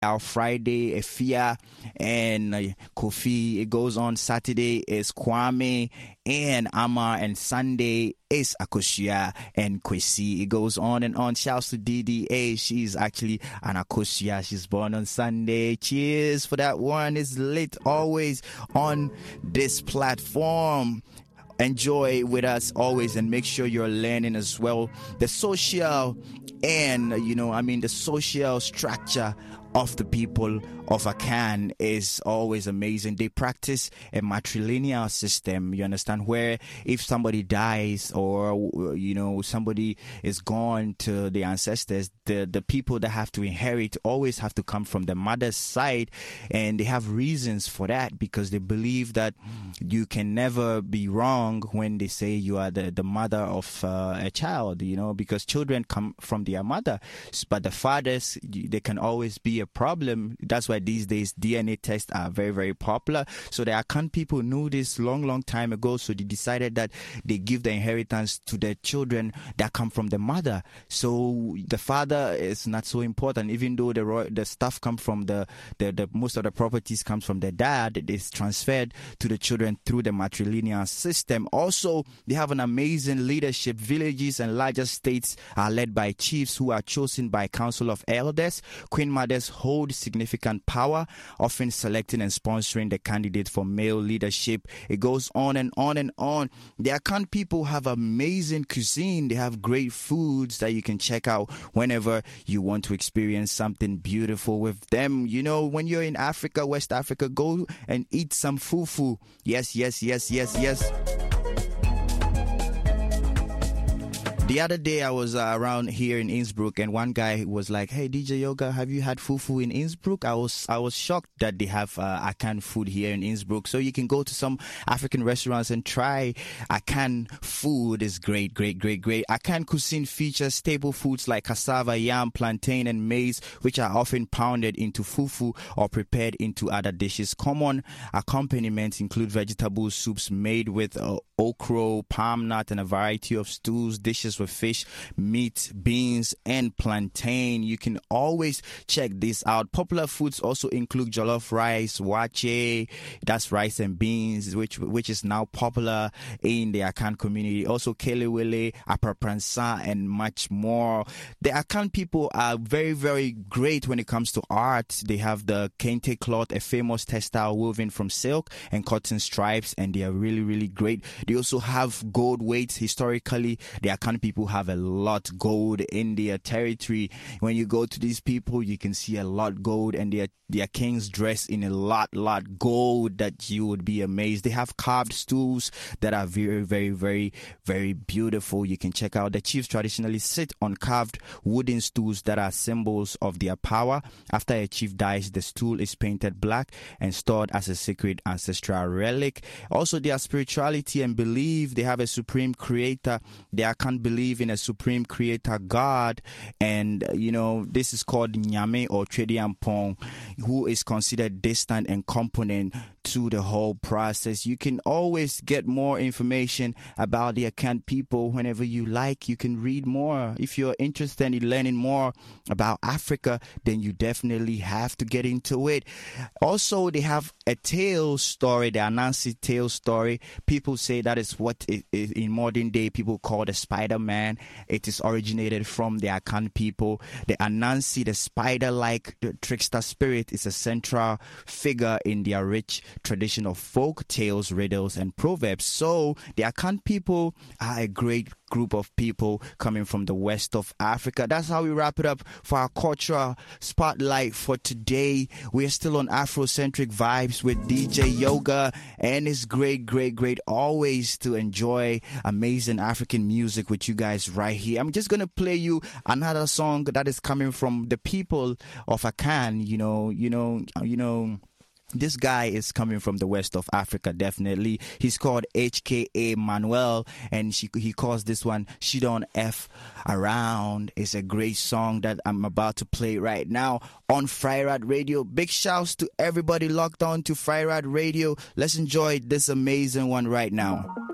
our Friday, Efia and Kofi. It goes on. Saturday is Kwame and Amar, and Sunday is Akosia and Kwesi. It goes on and on. Shouts to DDA. She's actually an Akosia. She's born on Sunday. Cheers for that one. It's lit always on this platform. Enjoy with us always, and make sure you're learning as well the social and the social structure of the people of Akan is always amazing. They practice a matrilineal system, you understand, where if somebody dies or somebody is gone to the ancestors, the people that have to inherit always have to come from the mother's side, and they have reasons for that because they believe that you can never be wrong when they say you are the mother of a child, because children come from their mother, but the fathers, they can always be a problem. That's why these days DNA tests are very, very popular. So the Akan people knew this long time ago, so they decided that they give the inheritance to the children that come from the mother. So the father is not so important, even though the stuff comes from the most of the properties comes from the dad. It is transferred to the children through the matrilineal system. Also, they have an amazing leadership. Villages and larger states are led by chiefs who are chosen by council of elders. Queen mothers hold significant power, often selecting and sponsoring the candidate for male leadership. It goes on and on and on. The Akan people have amazing cuisine. They have great foods that you can check out whenever you want to experience something beautiful with them. When you're in Africa, West Africa, go and eat some fufu. Yes. The other day I was around here in Innsbruck, and one guy was like, "Hey, DJ Yoga, have you had fufu in Innsbruck?" I was shocked that they have Akan food here in Innsbruck. So you can go to some African restaurants and try Akan food. It's great. Akan cuisine features staple foods like cassava, yam, plantain, and maize, which are often pounded into fufu or prepared into other dishes. Common accompaniments include vegetable soups made with okra, palm nut, and a variety of stews, dishes with fish, meat, beans, and plantain. You can always check this out. Popular foods also include jollof rice, wache, that's rice and beans, which is now popular in the Akan community. Also kelewele, apapransa, and much more. The Akan people are very, very great when it comes to art. They have the kente cloth, a famous textile woven from silk and cotton stripes, and they are really, really great. They also have gold weights. Historically, the Akan people have a lot gold in their territory. When you go to these people, you can see a lot gold, and their kings dress in a lot gold that you would be amazed. They have carved stools that are very, very, very, very beautiful. You can check out. The chiefs traditionally sit on carved wooden stools that are symbols of their power. After a chief dies, the stool is painted black and stored as a sacred ancestral relic. Also, their spirituality and belief, they have a supreme creator. They can't believe in a supreme creator God, and this is called Nyame or Twediampong, who is considered distant and component to the whole process. You can always get more information about the Akan people whenever you like. You can read more. If you're interested in learning more about Africa, then you definitely have to get into it. Also, they have a tale story, the Anansi tale story. People say that is what in modern day people call the Spider-Man. It is originated from the Akan people. The Anansi, the spider-like trickster spirit, is a central figure in their rich tradition of folk tales, riddles, and proverbs. So the Akan people are a great group of people coming from the west of Africa. That's how we wrap it up for our cultural spotlight for today. We're still on Afrocentric vibes with DJ Yoga, and it's great always to enjoy amazing African music with you guys right here. I'm just gonna play you another song that is coming from the people of Akan. This guy is coming from the west of Africa, definitely. He's called HKA Manuel, and he calls this one She Don't F Around. It's a great song that I'm about to play right now on Freirad Radio. Big shouts to everybody locked on to Freirad Radio. Let's enjoy this amazing one right now.